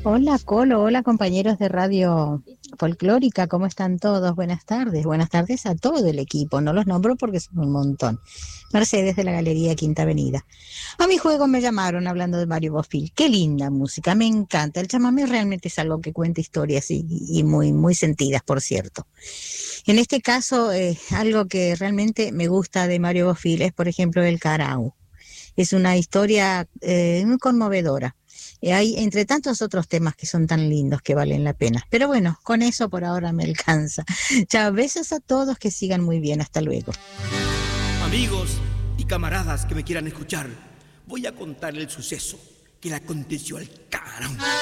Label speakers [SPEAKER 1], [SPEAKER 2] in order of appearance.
[SPEAKER 1] Hola Colo, hola compañeros de Radio Folclórica, ¿cómo están todos? Buenas tardes a todo el equipo, no los nombro porque son un montón. Mercedes de la Galería Quinta Avenida. A mi juego me llamaron hablando de Mario Bofil, qué linda música, me encanta. El chamamé realmente es algo que cuenta historias y muy, muy sentidas, por cierto. En este caso, algo que realmente me gusta de Mario Bofil es, por ejemplo, el Carao. Es una historia muy conmovedora. Hay entre tantos otros temas que son tan lindos que valen la pena. Pero bueno, con eso por ahora me alcanza. Chao, besos a todos, que sigan muy bien. Hasta luego.
[SPEAKER 2] Amigos y camaradas que me quieran escuchar, voy a contar el suceso que le aconteció al Carao.